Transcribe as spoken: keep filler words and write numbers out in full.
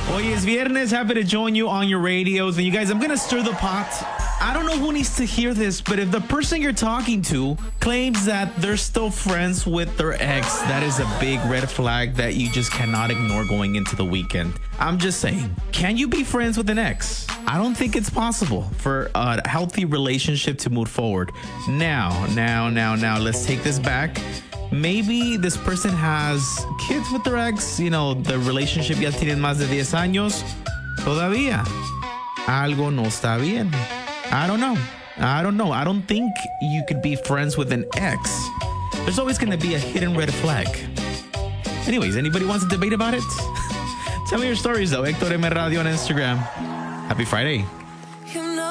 Hoy es viernes. Happy to join you on your radios. And you guys, I'm going to stir the pot. I don't know who needs to hear this, but if the person you're talking to claims that they're still friends with their ex, that is a big red flag that you just cannot ignore going into the weekend. I'm just saying, can you be friends with an ex? I don't think it's possible for a healthy relationship to move forward. Now, now, now, now, let's take this back. Maybe this person has kids with their ex. You know, the relationship ya tienen más de diez años. Todavía algo no está bien. I don't know. I don't know. I don't think you could be friends with an ex. There's always going to be a hidden red flag. Anyways, anybody wants to debate about it? Tell me your stories, though. Héctor M. Radio on Instagram. Happy Friday.